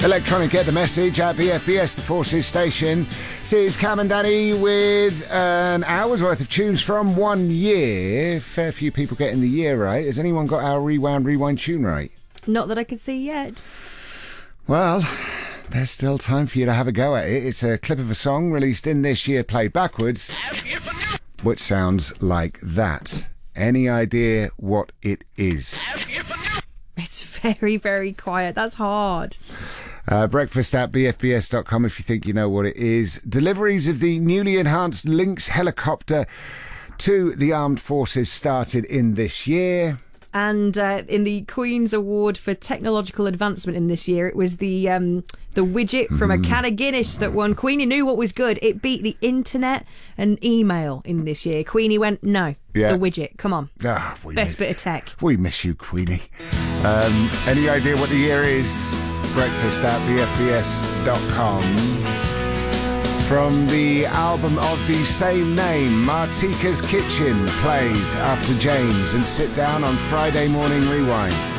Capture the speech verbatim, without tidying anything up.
Electronic Get the Message at B F B S, the Forces station. This is Cam and Danny with an hour's worth of tunes from one year. Fair few people getting the year right. Has anyone got our Rewound Rewind tune right? Not that I could see yet. Well, there's still time for you to have a go at it. It's a clip of a song released in this year, played backwards, which sounds like that. Any idea what it is? It's very, very quiet. That's hard. Uh, breakfast at b f b s dot com if you think you know what it is. Deliveries of the newly enhanced Lynx helicopter to the armed forces started in this year. And uh, in the Queen's Award for Technological Advancement in this year, it was the um, the widget from a can of Guinness that won. Queenie knew what was good. It beat the internet and email in this year. Queenie went, no, it's Yeah. the widget. Come on. Ah, we Best miss, bit of tech. We miss you, Queenie. Um, any idea what the year is? Breakfast at b f b s dot com. From the album of the same name, Martika's Kitchen plays after James and Sit Down on Friday Morning Rewind.